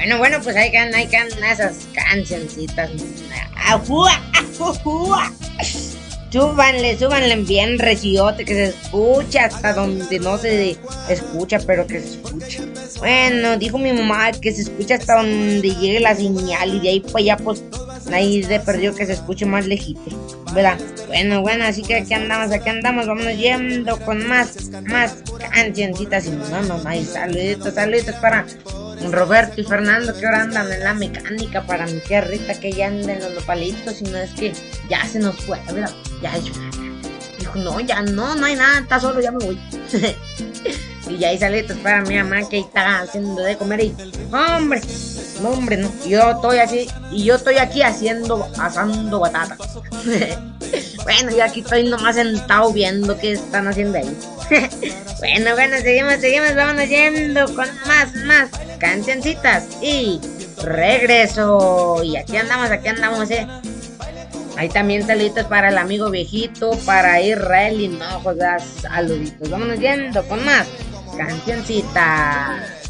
Bueno, pues ahí quedan esas cancioncitas. ¡Ajúa! ¡Ajúa! Súbanle bien reciote, que se escucha hasta donde no se escucha, pero que se escucha. Bueno, dijo mi mamá que se escucha hasta donde llegue la señal y de ahí para allá, pues, ahí de perdido que se escuche más lejito, ¿verdad? Bueno, así que aquí andamos, vámonos yendo con más cancioncitas y no, hay saluditos para Roberto y Fernando que ahora andan en la mecánica, para mi tía Rita que ya anda en los nopalitos, y no es que ya se nos fue, ¿verdad? Ya dijo, no hay nada, está solo, ya me voy. Y ya hay saluditos para mi mamá que está haciendo de comer y hombre, no, yo estoy aquí asando batata. Bueno, yo aquí estoy nomás sentado viendo qué están haciendo ahí. Bueno, seguimos, vámonos yendo con más cancioncitas y regreso. Y aquí andamos, Ahí también saluditos para el amigo viejito, para Israel Hinojos, saluditos. Vámonos yendo con más cancioncitas.